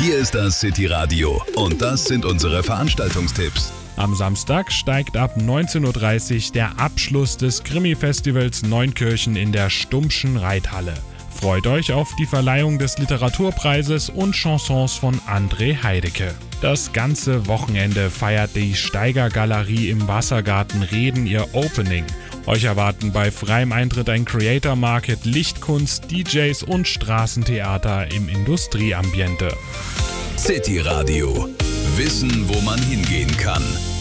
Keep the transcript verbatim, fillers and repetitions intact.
Hier ist das City Radio und das sind unsere Veranstaltungstipps. Am Samstag steigt ab neunzehn Uhr dreißig der Abschluss des Krimi-Festivals Neunkirchen in der Stumpschen Reithalle. Freut euch auf die Verleihung des Literaturpreises und Chansons von André Heidecke. Das ganze Wochenende feiert die Steiger Galerie im Wassergarten Reden ihr Opening. Euch erwarten bei freiem Eintritt ein Creator Market, Lichtkunst, D Js und Straßentheater im Industrieambiente. City Radio. Wissen, wo man hingehen kann.